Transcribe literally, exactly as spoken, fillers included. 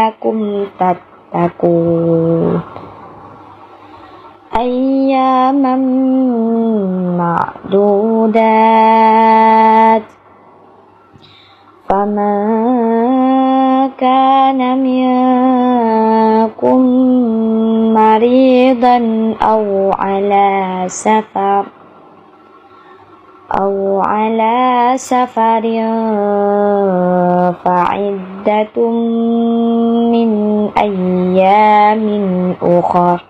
لعلكم تتقون أياما معدودات فمن كان منكم مريضا أو على سفر أو على سفر فعدة من أيام أخر